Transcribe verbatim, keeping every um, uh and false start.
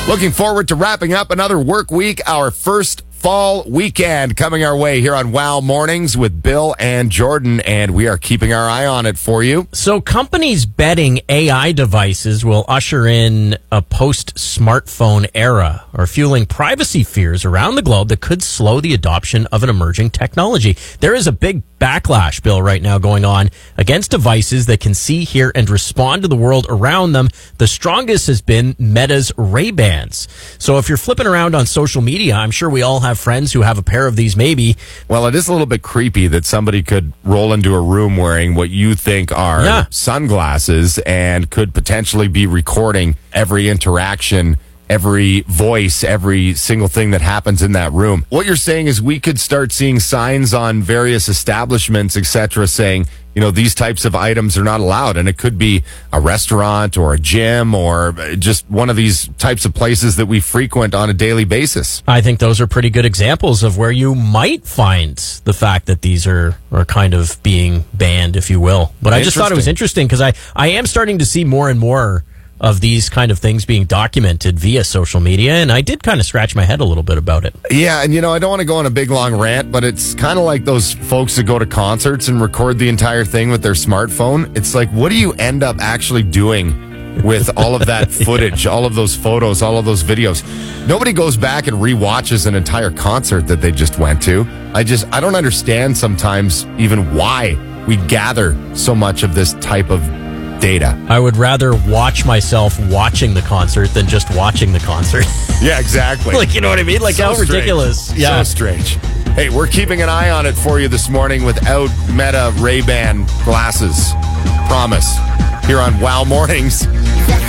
Looking forward to wrapping up another work week, our first fall weekend coming our way here on Wow Mornings with Bill and Jordan, and we are keeping our eye on it for you. So companies betting A I devices will usher in a post-smartphone era, or fueling privacy fears around the globe that could slow the adoption of an emerging technology. There is a big backlash, Bill, right now going on against devices that can see, hear, and respond to the world around them. The strongest has been Meta's Ray-Bans. So if you're flipping around on social media, I'm sure we all have friends who have a pair of these maybe. Well, it is a little bit creepy that somebody could roll into a room wearing what you think are Yeah. sunglasses and could potentially be recording every interaction, every voice, every single thing that happens in that room. What you're saying is we could start seeing signs on various establishments, et cetera, saying, you know, these types of items are not allowed. And it could be a restaurant or a gym or just one of these types of places that we frequent on a daily basis. I think those are pretty good examples of where you might find the fact that these are, are kind of being banned, if you will. But I just thought it was interesting because I, I am starting to see more and more of these kind of things being documented via social media, and I did kind of scratch my head a little bit about it. Yeah, and you know, I don't want to go on a big long rant, but it's kind of like those folks that go to concerts and record the entire thing with their smartphone. It's like, what do you end up actually doing with all of that footage, yeah. all of those photos, all of those videos? Nobody goes back and rewatches an entire concert that they just went to. I just, I don't understand sometimes even why we gather so much of this type of data. I would rather watch myself watching the concert than just watching the concert. Yeah, exactly. Like, you know what I mean? Like, so how strange. ridiculous. Yeah. So strange. Hey, we're keeping an eye on it for you this morning without Meta Ray-Ban glasses. Promise. Here on Wow Mornings.